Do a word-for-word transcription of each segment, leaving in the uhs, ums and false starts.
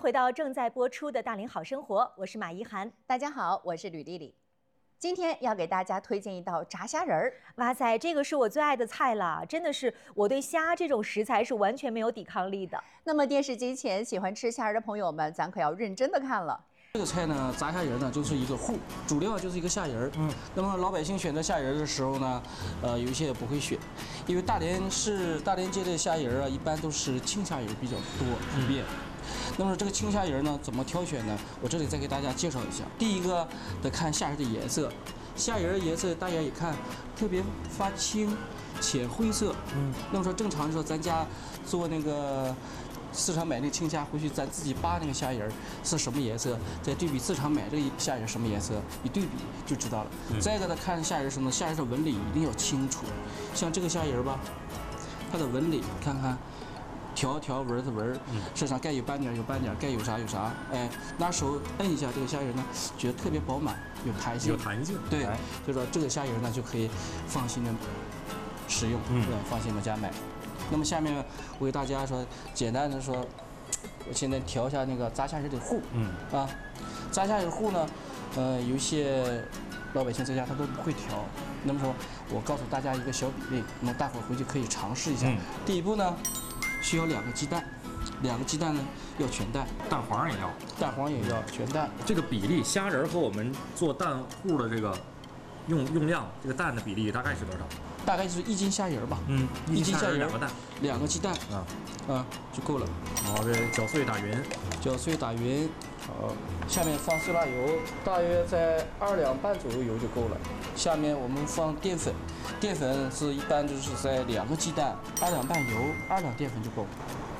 回到正在播出的《大龄好生活》，我是马怡涵。 大家好，我是吕丽丽。今天要给大家推荐一道炸虾仁儿。 哇塞，这个是我最爱的菜了，真的是我对虾这种食材是完全没有抵抗力的。 那么电视机前喜欢吃虾仁的朋友们，咱可要认真的看了。 这个菜呢，炸虾仁呢就是一个糊，主料就是一个虾仁儿。嗯，那么老百姓选择虾仁的时候呢，呃，有一些也不会选，因为大连市大连街的虾仁啊，一般都是青虾仁比较多普遍。嗯那么这个青虾仁呢，怎么挑选呢？我这里再给大家介绍一下。第一个得看虾仁的颜色，虾仁颜色大家一看特别发青、浅灰色。嗯，那么说正常的时候，咱家做那个市场买那青虾回去，咱自己扒那个虾仁是什么颜色，再对比市场买这个虾仁什么颜色，一对比就知道了。嗯、再一个呢，看虾仁什么，虾仁的纹理一定要清楚。像这个虾仁吧，它的纹理看看。条条纹的纹，身上该有斑点有斑点，该有啥有啥。哎，拿手摁一下这个虾仁呢，觉得特别饱满，有弹性。 有弹性。 对，就说这个虾仁呢就可以放心的使用，嗯，放心的家买。那么下面我给大家说，简单的说，我现在调一下那个炸虾仁的糊，嗯啊，炸虾仁糊呢，呃，有一些老百姓在家他都不会调，那么说我告诉大家一个小比例，那么大伙回去可以尝试一下。嗯、第一步呢。需要两个鸡蛋，两个鸡蛋呢要全蛋， 蛋黄也要， 蛋黄也要全蛋。 这个比例，虾仁和我们做蛋糊的这个用用量，这个蛋的比例大概是多少？ 大概就是一斤虾仁吧。 嗯， 一斤虾仁两个蛋， 两个鸡蛋啊啊就够了。 好，这搅碎打匀， 搅碎打匀。好，下面放色拉油，大约在二两半左右油就够了。下面我们放淀粉，淀粉是一般就是在两个鸡蛋，二两半油，二两淀粉就够。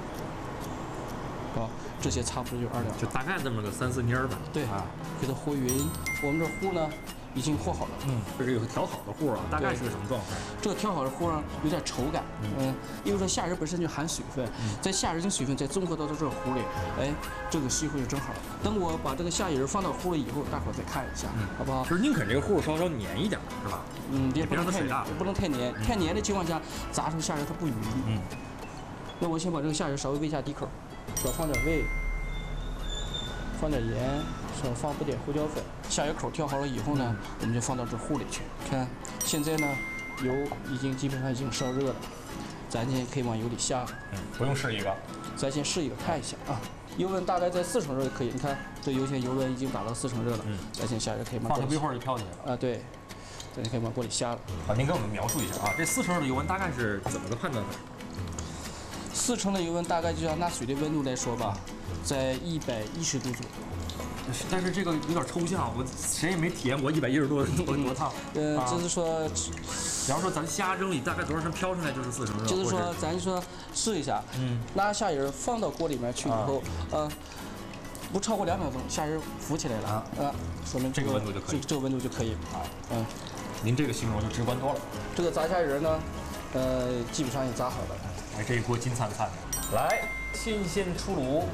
好，这些差不多就二两， 就大概这么个三四妮儿吧。 对啊，给它和匀。我们这糊呢已经和好了。 嗯，这是有个调好的糊啊，大概是个什么状态？ 这个调好的糊呢有点稠感，嗯，因为说虾仁本身就含水分，在虾仁的水分再综合到这个糊里，哎，这个吸糊就正好了。等我把这个虾仁放到糊里以后，大伙再看一下，嗯、好不好？ 就是宁肯这个糊稍稍黏一点，是吧？ 嗯，也不能太黏，不能太黏，太黏的情况下，炸出虾仁它不匀。嗯。那我先把这个虾仁稍微煨下底口，少放点味，放点盐，少放不点胡椒粉。虾仁口调好了以后呢，我们就放到这糊里去。看，现在呢，油已经基本上已经烧热了，咱现在可以往油里下。 嗯，不用试一个， 咱先试一个看一下啊。油温大概在四成热就可以。你看，这油现在油温已经达到四成热了。嗯，咱先下热可以往放一会儿就飘起来了。 啊，对，咱可以往锅里下了。 啊，您给我们描述一下啊，这四成热的油温大概是怎么个判断法？ 四成的油温大概就按拿水的温度来说吧，在一百一十度左右。 但是这个有点抽象，我谁也没体验过一百一十度多多烫。 呃，就是说， 比方说咱虾扔里大概多少层飘出来就是四成热。 就是说，咱就说试一下，嗯，拿虾仁放到锅里面去以后，呃，不超过两秒钟，虾仁浮起来了，啊，说明这个温度就可以， 这个温度就可以啊，嗯。 您这个形容就直观多了。 这个炸虾仁呢，呃，基本上也炸好了。 哎，这一锅金灿灿的，来，新鲜出炉。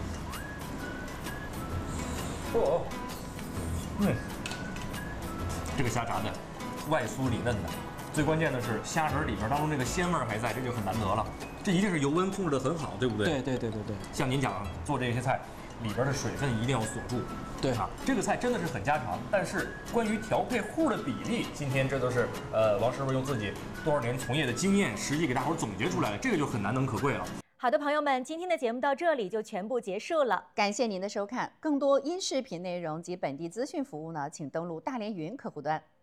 哦，嗯，这个虾炸的外酥里嫩的，最关键的是虾仁里面当中这个鲜味还在，这就很难得了。这一定是油温控制得很好，对不对？ 对对对对对。 像您讲做这些菜，里边的水分一定要锁住。 对啊，这个菜真的是很家常。但是关于调配糊的比例，今天这都是呃王师傅用自己多少年从业的经验，实际给大伙总结出来的，这个就很难能可贵了。 好的，朋友们，今天的节目到这里就全部结束了。 感谢您的收看，更多音视频内容及本地资讯服务呢，请登录大连云客户端。